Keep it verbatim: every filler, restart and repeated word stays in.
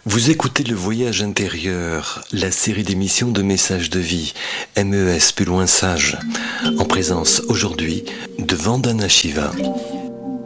Vous écoutez Le Voyage intérieur, la série d'émissions de messages de vie, M E S plus loin sage, en présence aujourd'hui de Vandana Shiva.